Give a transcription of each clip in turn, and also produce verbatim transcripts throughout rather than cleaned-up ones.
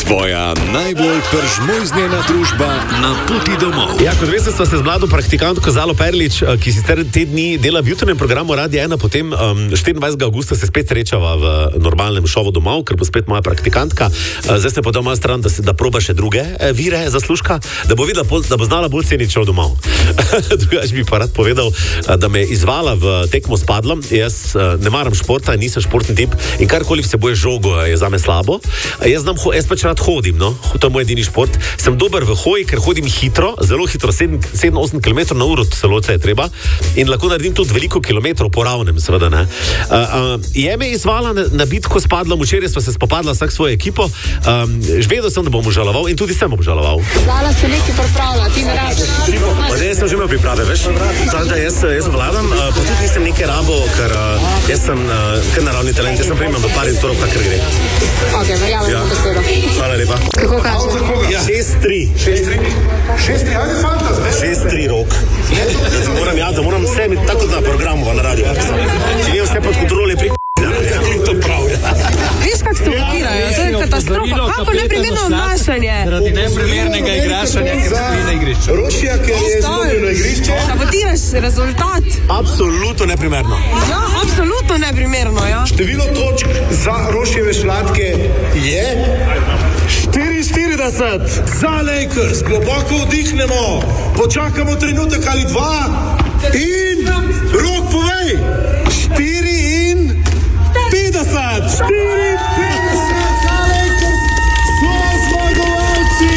Tvoja najbolj peržmojznjena družba na poti domov. Ja, kot veste, sva se z mlado praktikantko Zalo Perlič, ki sicer te dni dela v jutranjem programu Radia ena, potem um, štiriindvajsetega avgusta se spet srečava v normalnem šovu domov, ker bo spet moja praktikantka. Zdaj se pa doma stran, da, se, da proba še druge vire zaslužka, da bo videla, da bo znala bolj ceniti šov domov. Drugač bi pa rad povedal, da me je izvala v tekmo s padlom. Jaz ne maram športa, nisem športni tip in karkoli vsebuje žogo je zame slabo. Jaz, znam, jaz pač rad hodim, no? To je moj edini šport. Sem dober v hoji, ker hodim hitro, zelo hitro, sedem do osem kilometrov na uro, celo če je treba, in lahko naredim tudi veliko kilometrov po ravnem, seveda ne. Uh, uh, je me izvala na, na bitko s padlom, včeraj sva se spopadla vsak svojo ekipo, um, vedel sem, da bom obžaloval in tudi sem obžaloval. Zala se nekaj pripravlja, ti ne rabiš. Zdaj sem že imel priprave, veš? Zdaj, jaz, jaz vladam, uh, pa tudi nisem nekaj rabo, ker uh, jaz sem uh, kar naravni talent, jaz sem primem v par iztorov, kakor gre. Ok, verjamem ja. besedo. Hvala lepa. Kako kaže? Ja. šest tri. šest tri? šest tri, ajde fantas, ne? šest tri rok. Da moram, ja, da moram vse imeti tako na programu, na radiju. Če nijem vse pod kontrole, pri k***a. To prav. Viš, kak ste blokirajo? To je katastrofa. Kako neprimerno obnašanje? Zaradi neprimernega igrašanja, ker stoji na igrišču. Rošija, ker je stopil na igrišče. Sabotiraš rezultat. Absolutno neprimerno. Ja, absolutno neprimerno, ja. Število točk za Rošijeve šlatke je štiriinštirideset. Za Lakers. Globoko vdihnemo. Počakamo trenutek ali dva. In Rok, povej. Štiri in petdeset. Štiri in petdeset. Za Lakers. So zmagovalci.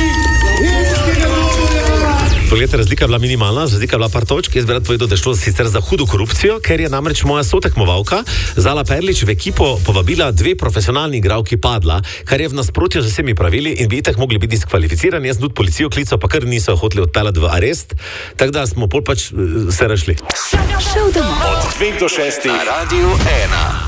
Poglejte, razlika je bila minimalna, razlika je bila par točk. Jaz bi rad povedal, da je šlo sicer za hudo korupcijo, ker je namreč moja sotekmovalka Zala Perlič v ekipo povabila dve profesionalni igralki padla, kar je v nasprotju z vsemi pravili in bi itak mogli biti diskvalificirani. Jaz sem tudi policijo klical, pa kar niso hoteli odpeljati v arest, tako da smo pol pač se rašli. Od dveh do šestih na Radiu ena.